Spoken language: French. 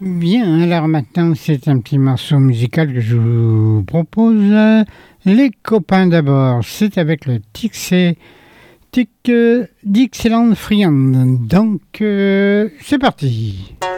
Bien, alors maintenant, c'est un petit morceau musical que je vous propose. Les copains d'abord, c'est avec le Dixieland Friend. Donc, c'est parti.